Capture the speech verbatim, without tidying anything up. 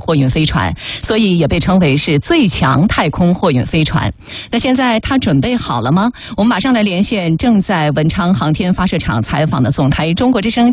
货运飞船，所以也被称为是最强太空货运飞船。那现在它准备好了吗？我们马上来连线正在文昌航天发射场采访的总台中国之声